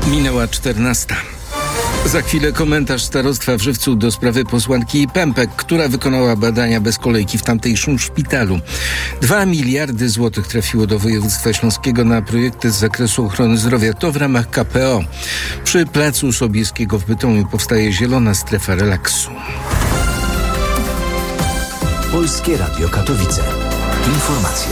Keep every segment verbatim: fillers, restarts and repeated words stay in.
Minęła czternasta. Za chwilę komentarz starostwa w Żywcu do sprawy posłanki Pępek, która wykonała badania bez kolejki w tamtejszym szpitalu. Dwa miliardy złotych trafiło do województwa śląskiego na projekty z zakresu ochrony zdrowia. To w ramach K P O. Przy Placu Sobieskiego w Bytomiu powstaje zielona strefa relaksu. Polskie Radio Katowice. Informacje.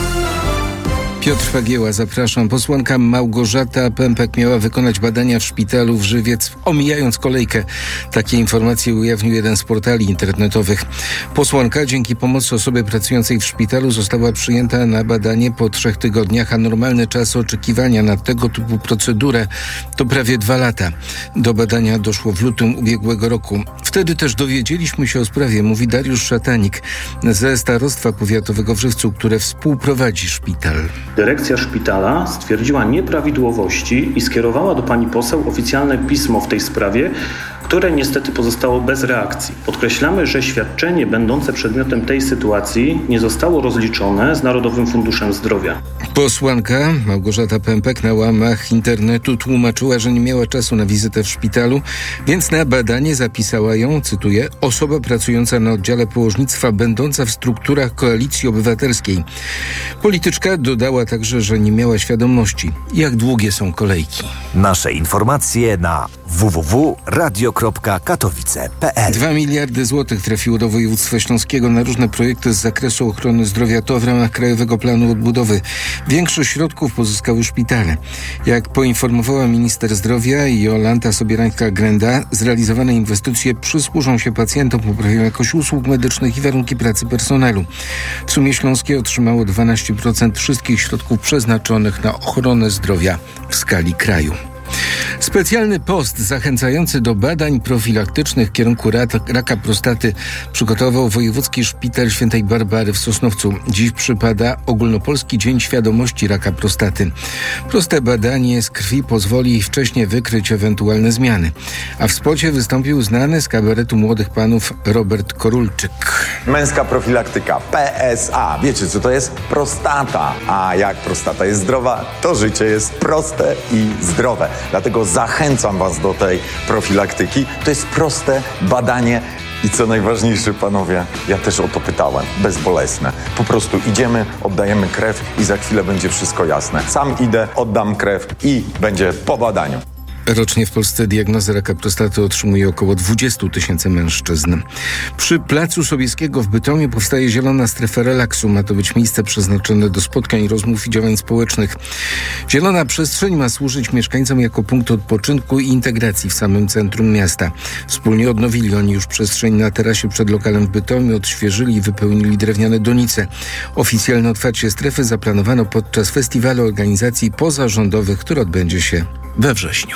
Piotr Fagieła, zapraszam. Posłanka Małgorzata Pępek miała wykonać badania w szpitalu w Żywiec, omijając kolejkę. Takie informacje ujawnił jeden z portali internetowych. Posłanka dzięki pomocy osoby pracującej w szpitalu została przyjęta na badanie po trzech tygodniach, a normalny czas oczekiwania na tego typu procedurę to prawie dwa lata. Do badania doszło w lutym ubiegłego roku. Wtedy też dowiedzieliśmy się o sprawie, mówi Dariusz Szatanik ze Starostwa Powiatowego w Żywcu, które współprowadzi szpital. Dyrekcja szpitala stwierdziła nieprawidłowości i skierowała do pani poseł oficjalne pismo w tej sprawie, które niestety pozostało bez reakcji. Podkreślamy, że świadczenie będące przedmiotem tej sytuacji nie zostało rozliczone z Narodowym Funduszem Zdrowia. Posłanka Małgorzata Pępek na łamach internetu tłumaczyła, że nie miała czasu na wizytę w szpitalu, więc na badanie zapisała ją, cytuję, osoba pracująca na oddziale położnictwa będąca w strukturach Koalicji Obywatelskiej. Polityczka dodała także, że nie miała świadomości, jak długie są kolejki. Nasze informacje na w w w kropka radio kropka katowice kropka p l. Dwa miliardy złotych trafiło do województwa śląskiego na różne projekty z zakresu ochrony zdrowia. To w ramach Krajowego Planu Odbudowy. Większość środków pozyskały szpitale. Jak poinformowała minister zdrowia Jolanta Sobierańska-Grenda, zrealizowane inwestycje przysłużą się pacjentom, poprawią jakość usług medycznych i warunki pracy personelu. W sumie Śląskie otrzymało dwanaście procent wszystkich środków przeznaczonych na ochronę zdrowia w skali kraju. Specjalny post zachęcający do badań profilaktycznych w kierunku raka prostaty przygotował Wojewódzki Szpital Świętej Barbary w Sosnowcu. Dziś przypada Ogólnopolski Dzień Świadomości Raka Prostaty. Proste badanie z krwi pozwoli wcześniej wykryć ewentualne zmiany. A w spocie wystąpił znany z kabaretu Młodych Panów Robert Korulczyk. Męska profilaktyka, P S A. Wiecie, co to jest? Prostata. A jak prostata jest zdrowa, to życie jest proste i zdrowe. Dlatego zachęcam was do tej profilaktyki. To jest proste badanie i co najważniejsze, panowie, ja też o to pytałem, bezbolesne. Po prostu idziemy, oddajemy krew i za chwilę będzie wszystko jasne. Sam idę, oddam krew i będzie po badaniu. Rocznie w Polsce diagnozę raka prostaty otrzymuje około dwadzieścia tysięcy mężczyzn. Przy Placu Sobieskiego w Bytomiu powstaje zielona strefa relaksu. Ma to być miejsce przeznaczone do spotkań, rozmów i działań społecznych. Zielona przestrzeń ma służyć mieszkańcom jako punkt odpoczynku i integracji w samym centrum miasta. Wspólnie odnowili oni już przestrzeń na tarasie przed lokalem w Bytomiu, odświeżyli i wypełnili drewniane donice. Oficjalne otwarcie strefy zaplanowano podczas festiwalu organizacji pozarządowych, który odbędzie się we wrześniu.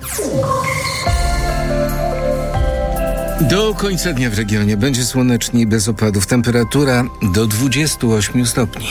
Do końca dnia w regionie będzie słonecznie i bez opadów. Temperatura do dwudziestu ośmiu stopni.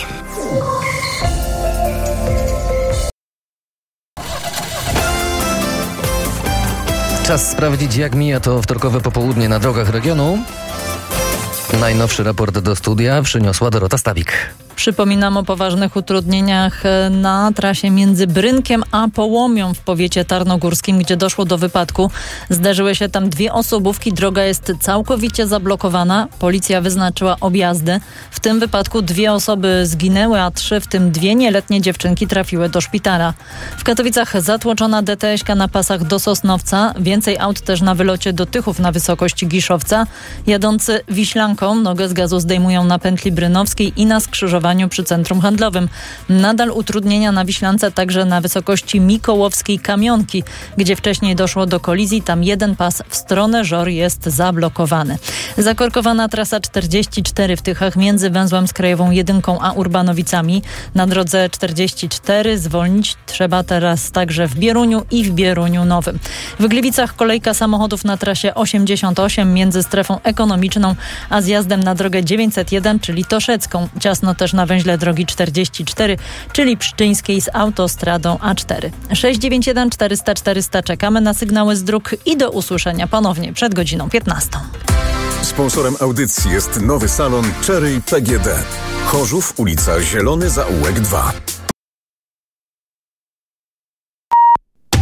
Czas sprawdzić, jak mija to wtorkowe popołudnie na drogach regionu. Najnowszy raport do studia przyniosła Dorota Stawik. Przypominam o poważnych utrudnieniach na trasie między Brynkiem a Połomią w powiecie tarnogórskim, gdzie doszło do wypadku. Zdarzyły się tam dwie osobówki. Droga jest całkowicie zablokowana. Policja wyznaczyła objazdy. W tym wypadku dwie osoby zginęły, a trzy, w tym dwie nieletnie dziewczynki, trafiły do szpitala. W Katowicach zatłoczona D T S ka na pasach do Sosnowca. Więcej aut też na wylocie do Tychów na wysokości Giszowca. Jadący Wiślanką nogę z gazu zdejmują na pętli brynowskiej i na skrzyżowaniu przy centrum handlowym. Nadal utrudnienia na Wiślance, także na wysokości Mikołowskiej Kamionki, gdzie wcześniej doszło do kolizji. Tam jeden pas w stronę Żor jest zablokowany. Zakorkowana trasa czterdzieści cztery w Tychach między węzłem z Krajową Jedynką a Urbanowicami. Na drodze czterdzieści cztery zwolnić trzeba teraz także w Bieruniu i w Bieruniu Nowym. W Gliwicach kolejka samochodów na trasie osiemdziesiąt osiem między strefą ekonomiczną a zjazdem na drogę dziewięćset jeden, czyli Toszecką. Ciasno też na węźle drogi czterdzieści cztery, czyli Pszczyńskiej z autostradą A cztery. sześć dziewięć jeden czterysta czterysta. Czekamy na sygnały z dróg i do usłyszenia ponownie przed godziną piętnastą. Sponsorem audycji jest nowy salon Cherry P G D. Chorzów, ulica Zielony Zaułek dwa.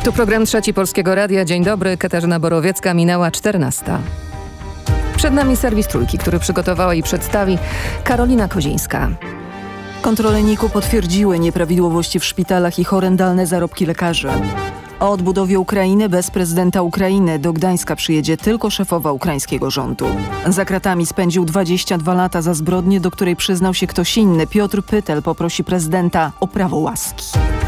Tu program Trzeci Polskiego Radia. Dzień dobry, Katarzyna Borowiecka, minęła czternasta. Przed nami serwis Trójki, który przygotowała i przedstawi Karolina Kozińska. Kontrole N I K U potwierdziły nieprawidłowości w szpitalach i horrendalne zarobki lekarzy. O odbudowie Ukrainy bez prezydenta Ukrainy do Gdańska przyjedzie tylko szefowa ukraińskiego rządu. Za kratami spędził dwadzieścia dwa lata za zbrodnię, do której przyznał się ktoś inny. Piotr Pytel poprosi prezydenta o prawo łaski.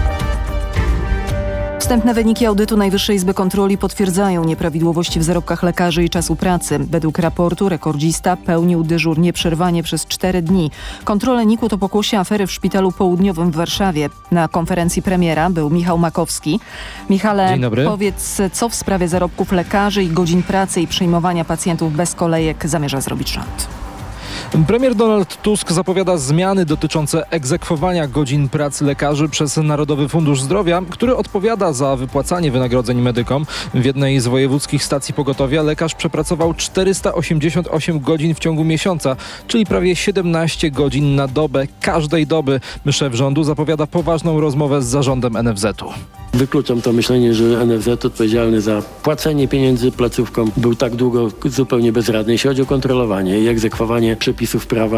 Wstępne wyniki audytu Najwyższej Izby Kontroli potwierdzają nieprawidłowości w zarobkach lekarzy i czasu pracy. Według raportu rekordzista pełnił dyżur nieprzerwanie przez cztery dni. Kontrole N I K U to pokłosie afery w Szpitalu Południowym w Warszawie. Na konferencji premiera był Michał Makowski. Michale, powiedz, co w sprawie zarobków lekarzy i godzin pracy i przyjmowania pacjentów bez kolejek zamierza zrobić rząd? Premier Donald Tusk zapowiada zmiany dotyczące egzekwowania godzin pracy lekarzy przez Narodowy Fundusz Zdrowia, który odpowiada za wypłacanie wynagrodzeń medykom. W jednej z wojewódzkich stacji pogotowia lekarz przepracował czterysta osiemdziesiąt osiem godzin w ciągu miesiąca, czyli prawie siedemnaście godzin na dobę każdej doby. Szef rządu zapowiada poważną rozmowę z zarządem N F Z u. Wykluczam to myślenie, że N F Z odpowiedzialny za płacenie pieniędzy placówkom był tak długo zupełnie bezradny, jeśli chodzi o kontrolowanie i egzekwowanie przepisów prawa.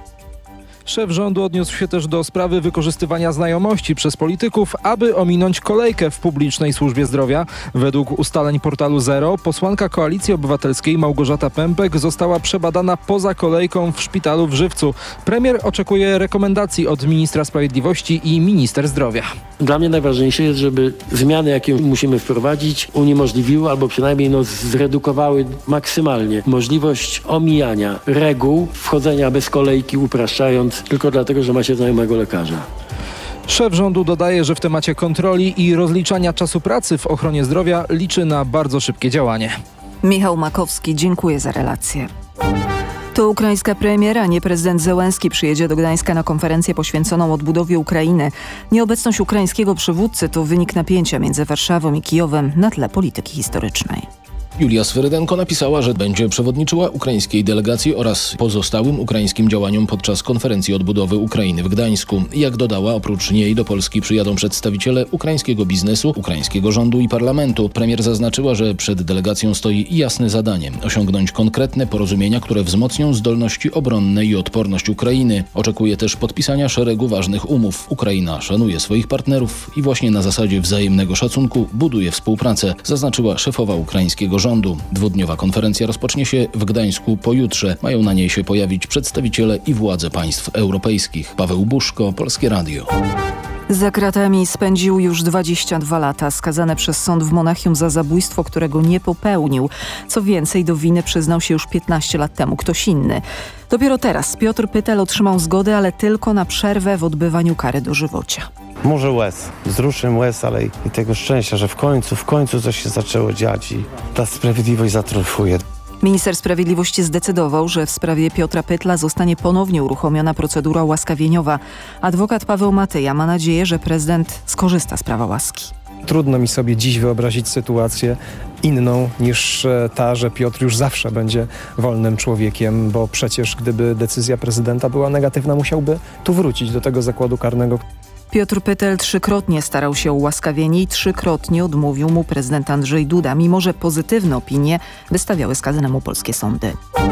Szef rządu odniósł się też do sprawy wykorzystywania znajomości przez polityków, aby ominąć kolejkę w publicznej służbie zdrowia. Według ustaleń portalu Zero posłanka Koalicji Obywatelskiej Małgorzata Pępek została przebadana poza kolejką w szpitalu w Żywcu. Premier oczekuje rekomendacji od ministra sprawiedliwości i minister zdrowia. Dla mnie najważniejsze jest, żeby zmiany, jakie musimy wprowadzić, uniemożliwiły albo przynajmniej no, zredukowały maksymalnie możliwość omijania reguł, wchodzenia bez kolejki, upraszczając tylko dlatego, że ma się znajomego lekarza. Szef rządu dodaje, że w temacie kontroli i rozliczania czasu pracy w ochronie zdrowia liczy na bardzo szybkie działanie. Michał Makowski, dziękuję za relację. To ukraińska premier, a nie prezydent Zełenski przyjedzie do Gdańska na konferencję poświęconą odbudowie Ukrainy. Nieobecność ukraińskiego przywódcy to wynik napięcia między Warszawą i Kijowem na tle polityki historycznej. Julia Swerydenko napisała, że będzie przewodniczyła ukraińskiej delegacji oraz pozostałym ukraińskim działaniom podczas konferencji odbudowy Ukrainy w Gdańsku. Jak dodała, oprócz niej do Polski przyjadą przedstawiciele ukraińskiego biznesu, ukraińskiego rządu i parlamentu. Premier zaznaczyła, że przed delegacją stoi jasne zadanie – osiągnąć konkretne porozumienia, które wzmocnią zdolności obronne i odporność Ukrainy. Oczekuje też podpisania szeregu ważnych umów. Ukraina szanuje swoich partnerów i właśnie na zasadzie wzajemnego szacunku buduje współpracę, zaznaczyła szefowa ukraińskiego rządu. Rządu. Dwudniowa konferencja rozpocznie się w Gdańsku pojutrze. Mają na niej się pojawić przedstawiciele i władze państw europejskich. Paweł Buszko, Polskie Radio. Za kratami spędził już dwadzieścia dwa lata, skazany przez sąd w Monachium za zabójstwo, którego nie popełnił. Co więcej, do winy przyznał się już piętnaście lat temu ktoś inny. Dopiero teraz Piotr Pytel otrzymał zgodę, ale tylko na przerwę w odbywaniu kary dożywocia. Może łez, wzruszeń łez, ale i tego szczęścia, że w końcu, w końcu coś się zaczęło dziać i ta sprawiedliwość zatriumfuje. Minister Sprawiedliwości zdecydował, że w sprawie Piotra Pytla zostanie ponownie uruchomiona procedura łaskawieniowa. Adwokat Paweł Matyja ma nadzieję, że prezydent skorzysta z prawa łaski. Trudno mi sobie dziś wyobrazić sytuację inną niż ta, że Piotr już zawsze będzie wolnym człowiekiem, bo przecież gdyby decyzja prezydenta była negatywna, musiałby tu wrócić do tego zakładu karnego. Piotr Pytel trzykrotnie starał się o ułaskawienie i trzykrotnie odmówił mu prezydent Andrzej Duda, mimo że pozytywne opinie wystawiały skazanemu polskie sądy.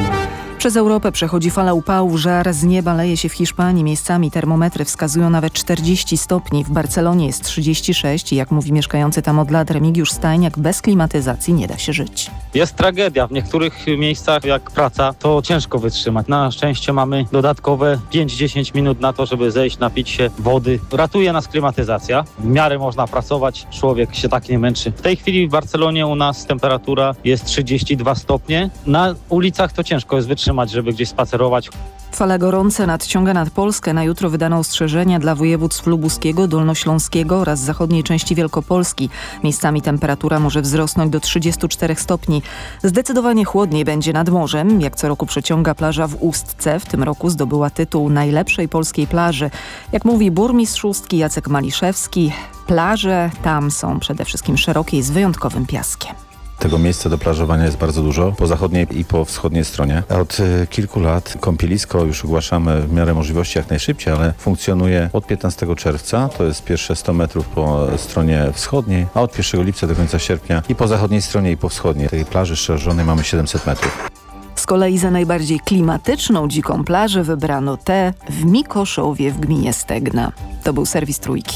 Przez Europę przechodzi fala upałów, żar z nieba leje się w Hiszpanii. Miejscami termometry wskazują nawet czterdzieści stopni. W Barcelonie jest trzydzieści sześć i jak mówi mieszkający tam od lat Remigiusz Stajniak, bez klimatyzacji nie da się żyć. Jest tragedia. W niektórych miejscach jak praca to ciężko wytrzymać. Na szczęście mamy dodatkowe pięć do dziesięciu minut na to, żeby zejść, napić się wody. Ratuje nas klimatyzacja. W miarę można pracować, człowiek się tak nie męczy. W tej chwili w Barcelonie u nas temperatura jest trzydzieści dwa stopnie. Na ulicach to ciężko jest wytrzymać, żeby gdzieś spacerować. Fala gorąca nadciąga nad Polskę. Na jutro wydano ostrzeżenia dla województw lubuskiego, dolnośląskiego oraz zachodniej części Wielkopolski. Miejscami temperatura może wzrosnąć do trzydziestu czterech stopni. Zdecydowanie chłodniej będzie nad morzem. Jak co roku przeciąga plaża w Ustce. W tym roku zdobyła tytuł najlepszej polskiej plaży. Jak mówi burmistrz Ustki Jacek Maliszewski, plaże tam są przede wszystkim szerokie i z wyjątkowym piaskiem. Tego miejsca do plażowania jest bardzo dużo, po zachodniej i po wschodniej stronie. Od y, kilku lat kąpielisko już ogłaszamy w miarę możliwości jak najszybciej, ale funkcjonuje od piętnastego czerwca, to jest pierwsze sto metrów po stronie wschodniej, a od pierwszego lipca do końca sierpnia i po zachodniej stronie i po wschodniej. Tej plaży szerzonej mamy siedemset metrów. Z kolei za najbardziej klimatyczną dziką plażę wybrano tę w Mikoszowie w gminie Stegna. To był serwis Trójki.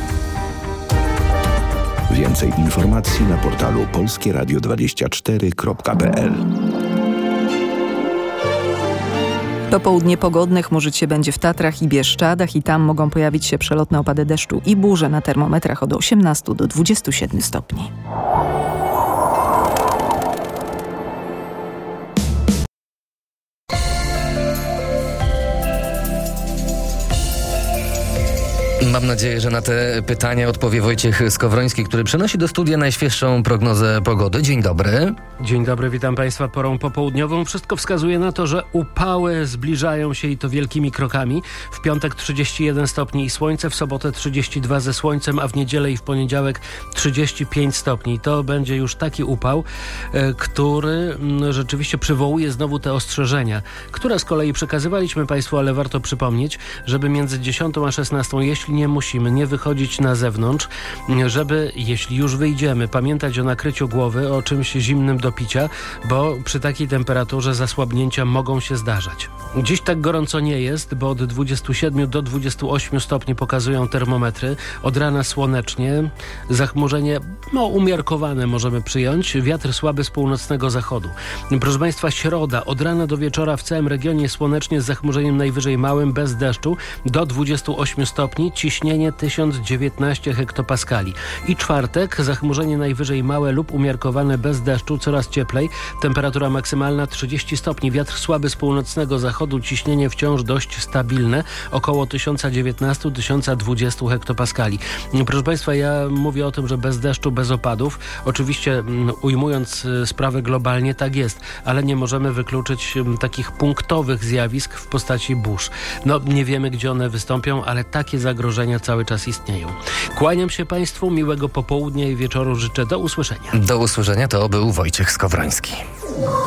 Więcej informacji na portalu polskie radio dwadzieścia cztery kropka p l. Popołudnie pogodne, chmurzyć się będzie w Tatrach i Bieszczadach i tam mogą pojawić się przelotne opady deszczu i burze na termometrach od osiemnastu do dwudziestu siedmiu stopni. Mam nadzieję, że na te pytania odpowie Wojciech Skowroński, który przynosi do studia najświeższą prognozę pogody. Dzień dobry. Dzień dobry, witam Państwa porą popołudniową. Wszystko wskazuje na to, że upały zbliżają się i to wielkimi krokami. W piątek trzydzieści jeden stopni i słońce, w sobotę trzydzieści dwa ze słońcem, a w niedzielę i w poniedziałek trzydzieści pięć stopni. To będzie już taki upał, który rzeczywiście przywołuje znowu te ostrzeżenia, które z kolei przekazywaliśmy Państwu, ale warto przypomnieć, żeby między dziesiątą a szesnastą, jeśli nie musimy, nie wychodzić na zewnątrz, żeby, jeśli już wyjdziemy, pamiętać o nakryciu głowy, o czymś zimnym do picia, bo przy takiej temperaturze zasłabnięcia mogą się zdarzać. Dziś tak gorąco nie jest, bo od dwudziestu siedmiu do dwudziestu ośmiu stopni pokazują termometry. Od rana słonecznie, zachmurzenie no, umiarkowane możemy przyjąć, wiatr słaby z północnego zachodu. Proszę Państwa, środa, od rana do wieczora w całym regionie słonecznie z zachmurzeniem najwyżej małym, bez deszczu, do dwudziestu ośmiu stopni, ciśnienie tysiąc dziewiętnaście hektopaskali. I czwartek, zachmurzenie najwyżej małe lub umiarkowane, bez deszczu, coraz cieplej, temperatura maksymalna trzydzieści stopni, wiatr słaby z północnego zachodu, ciśnienie wciąż dość stabilne, około tysiąc dziewiętnaście do tysiąc dwadzieścia hektopaskali. Proszę Państwa, ja mówię o tym, że bez deszczu, bez opadów. Oczywiście ujmując sprawę globalnie, tak jest, ale nie możemy wykluczyć takich punktowych zjawisk w postaci burz. No, nie wiemy, gdzie one wystąpią, ale takie zagrożenia cały czas istnieją. Kłaniam się Państwu, miłego popołudnia i wieczoru życzę. Do usłyszenia. Do usłyszenia, to był Wojciech Skowroński.